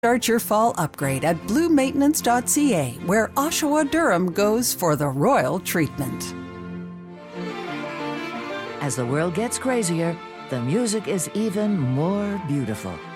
Start your fall upgrade at bluemaintenance.ca, where Oshawa Durham goes for the royal treatment. As the world gets crazier, the music is even more beautiful.